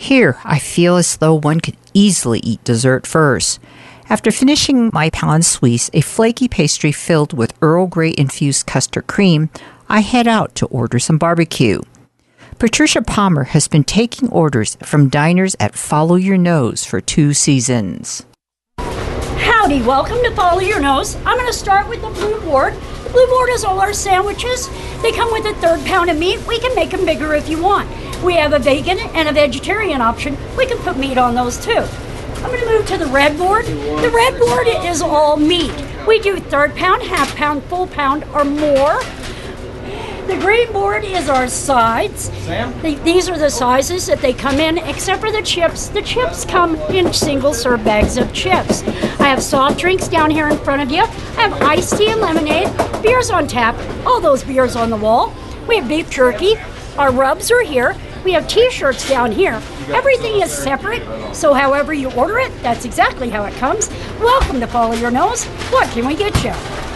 Here, I feel as though one could easily eat dessert first. After finishing my Pain Suisse, a flaky pastry filled with Earl Grey infused custard cream, I head out to order some barbecue. Patricia Palmer has been taking orders from diners at Follow Your Nose for 2 seasons. Howdy, welcome to Follow Your Nose. I'm going to start with the blue board. The blue board is all our sandwiches. They come with a 1/3 pound of meat. We can make them bigger if you want. We have a vegan and a vegetarian option. We can put meat on those too. I'm going to move to the red board. The red board is all meat. We do 1/3 pound, 1/2 pound, full pound, or more. The green board is our sides. These are the sizes that they come in, except for the chips. The chips come in single-serve bags of chips. I have soft drinks down here in front of you. I have iced tea and lemonade, beers on tap, all those beers on the wall. We have beef jerky. Our rubs are here. We have t-shirts down here. Everything is separate, so however you order it, that's exactly how it comes. Welcome to Follow Your Nose. What can we get you?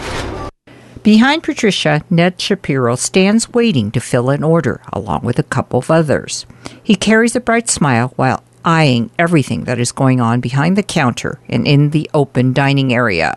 Behind Patricia, Ned Shapiro stands waiting to fill an order, along with a couple of others. He carries a bright smile while eyeing everything that is going on behind the counter and in the open dining area.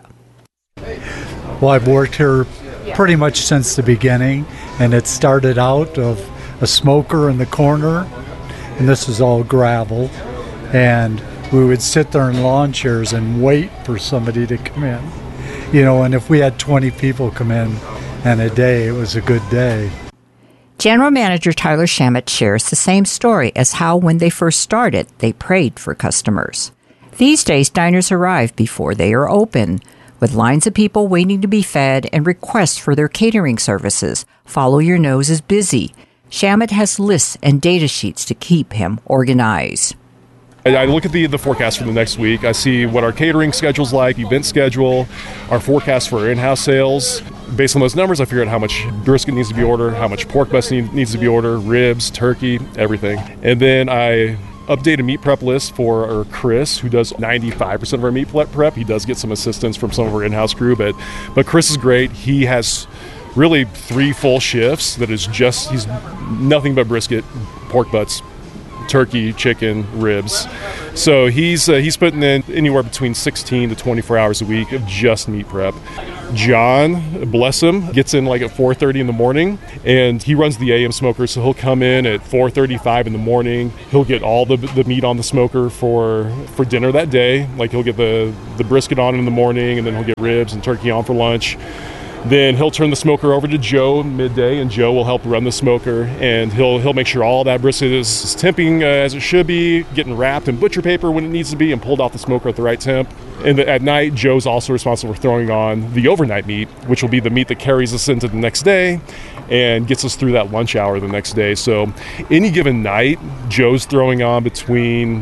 Well, I've worked here pretty much since the beginning, and it started out of a smoker in the corner, and this is all gravel, and we would sit there in lawn chairs and wait for somebody to come in. You know, and if we had 20 people come in and a day, it was a good day. General Manager Tyler Shamit shares the same story as how when they first started, they prayed for customers. These days, diners arrive before they are open, with lines of people waiting to be fed and requests for their catering services. Follow Your Nose is busy. Shamit has lists and data sheets to keep him organized. I look at the forecast for the next week. I see what our catering schedule's like, event schedule, our forecast for our in-house sales. Based on those numbers, I figure out how much brisket needs to be ordered, how much pork butts needs to be ordered, ribs, turkey, everything. And then I update a meat prep list for Chris, who does 95% of our meat prep. He does get some assistance from some of our in-house crew, but Chris is great. He has really 3 full shifts that is just, he's nothing but brisket, pork butts, turkey, chicken, ribs. So he's putting in anywhere between 16 to 24 hours a week of just meat prep. John, bless him, gets in like at 4:30 in the morning, and he runs the AM smoker, so he'll come in at 4:35 in the morning. He'll get all the meat on the smoker for dinner that day. Like he'll get the brisket on in the morning, and then he'll get ribs and turkey on for lunch. Then he'll turn the smoker over to Joe midday, and Joe will help run the smoker, and he'll make sure all that brisket is temping as it should be, getting wrapped in butcher paper when it needs to be, and pulled off the smoker at the right temp. And at night, Joe's also responsible for throwing on the overnight meat, which will be the meat that carries us into the next day and gets us through that lunch hour the next day. So any given night, Joe's throwing on between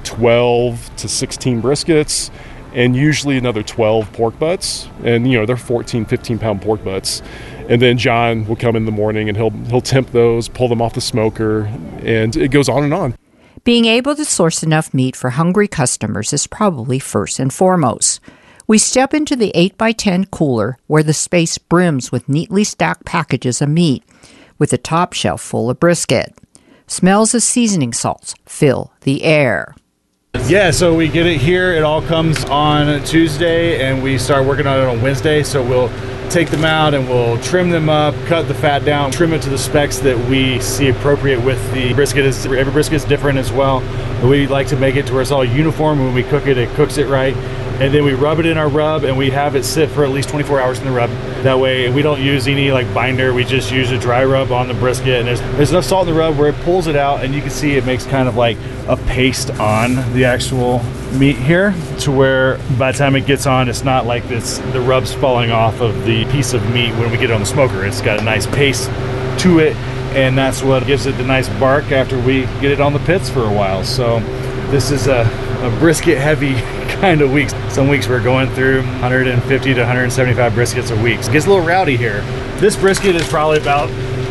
12 to 16 briskets, and usually another 12 pork butts, and they're 14, 15-pound pork butts. And then John will come in the morning and he'll temp those, pull them off the smoker, and it goes on and on. Being able to source enough meat for hungry customers is probably first and foremost. We step into the 8x10 cooler where the space brims with neatly stacked packages of meat, with the top shelf full of brisket. Smells of seasoning salts fill the air. Yeah, so we get it here. It all comes on Tuesday, and we start working on it on Wednesday. So we'll take them out and we'll trim them up, cut the fat down, trim it to the specs that we see appropriate with the brisket. Every brisket is different as well. We like to make it to where it's all uniform. When we cook it, it cooks it right. And then we rub it in our rub, and we have it sit for at least 24 hours in the rub. That way we don't use any binder. We just use a dry rub on the brisket, and there's enough salt in the rub where it pulls it out, and you can see it makes kind of like a paste on the actual meat here, to where by the time it gets on, it's not like the rub's falling off of the piece of meat when we get it on the smoker. It's got a nice paste to it, and that's what gives it the nice bark after we get it on the pits for a while. So this is a brisket heavy kind of weeks. Some weeks we're going through 150 to 175 briskets a week. It gets a little rowdy here. This brisket is probably about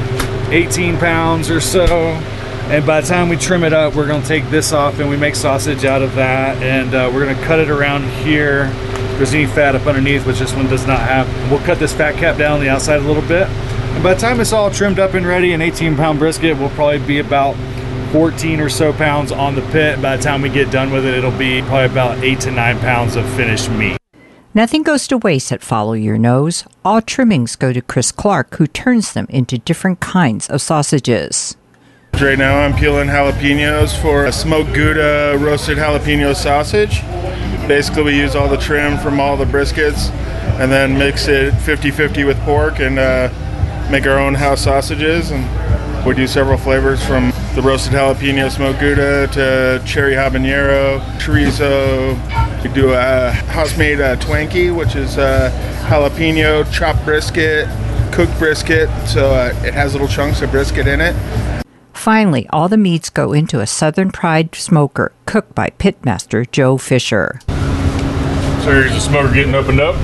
18 pounds or so, and by the time we trim it up, we're going to take this off and we make sausage out of that, and we're going to cut it around here. If there's any fat up underneath, which this one does not have, we'll cut this fat cap down on the outside a little bit, and by the time it's all trimmed up and ready, an 18-pound brisket will probably be about 14 or so pounds on the pit. By the time we get done with it, it'll be probably about 8 to 9 pounds of finished meat. Nothing goes to waste at Follow Your Nose. All trimmings go to Chris Clark, who turns them into different kinds of sausages. Right now I'm peeling jalapenos for a smoked Gouda roasted jalapeno sausage. Basically we use all the trim from all the briskets and then mix it 50-50 with pork and make our own house sausages. And we do several flavors from the roasted jalapeno smoked Gouda to cherry habanero, chorizo. We do a house-made Twanky, which is jalapeno chopped brisket, cooked brisket, so it has little chunks of brisket in it. Finally, all the meats go into a Southern Pride smoker, cooked by pitmaster Joe Fisher. So here's the smoker getting opened up.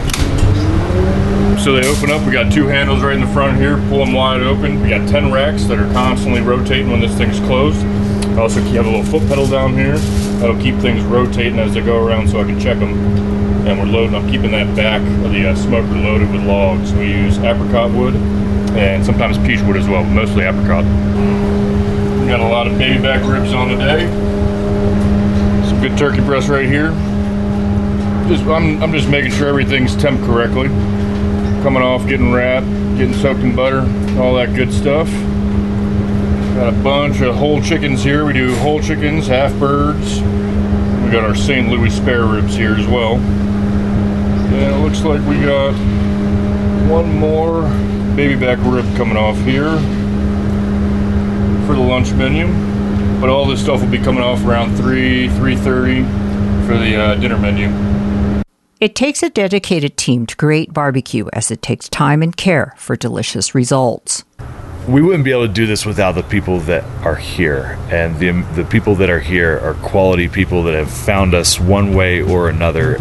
So they open up, we got 2 handles right in the front here, pull them wide open. We got 10 racks that are constantly rotating when this thing's closed. I also have a little foot pedal down here that'll keep things rotating as they go around so I can check them. And I'm keeping that back of the smoker loaded with logs. We use apricot wood and sometimes peach wood as well, mostly apricot. We got a lot of baby back ribs on today. Some good turkey breast right here. I'm just making sure everything's temped correctly. Coming off, getting wrapped, getting soaked in butter, all that good stuff. Got a bunch of whole chickens here. We do whole chickens, half birds. We got our St. Louis spare ribs here as well. And it looks like we got one more baby back rib coming off here for the lunch menu. But all this stuff will be coming off around 3:30 for the dinner menu. It takes a dedicated team to create barbecue, as it takes time and care for delicious results. We wouldn't be able to do this without the people that are here. And the people that are here are quality people that have found us one way or another.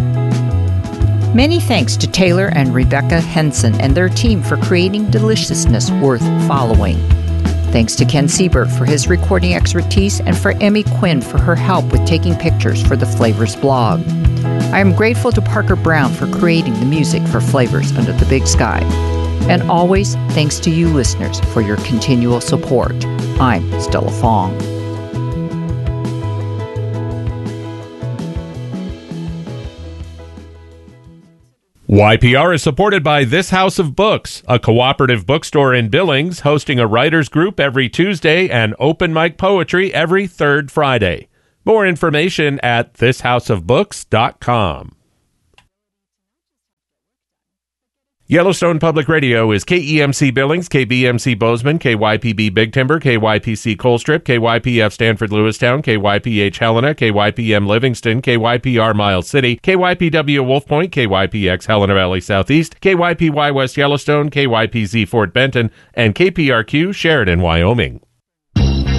Many thanks to Taylor and Rebecca Henson and their team for creating deliciousness worth following. Thanks to Ken Siebert for his recording expertise and for Emmy Quinn for her help with taking pictures for the Flavors blog. I am grateful to Parker Brown for creating the music for Flavors Under the Big Sky. And always thanks to you listeners for your continual support. I'm Stella Fong. YPR is supported by This House of Books, a cooperative bookstore in Billings hosting a writers group every Tuesday and open mic poetry every third Friday. More information at thishouseofbooks.com. Yellowstone Public Radio is KEMC Billings, KBMC Bozeman, KYPB Big Timber, KYPC Colstrip, KYPF Stanford Lewistown, KYPH Helena, KYPM Livingston, KYPR Miles City, KYPW Wolf Point, KYPX Helena Valley Southeast, KYPY West Yellowstone, KYPZ Fort Benton, and KPRQ Sheridan, Wyoming.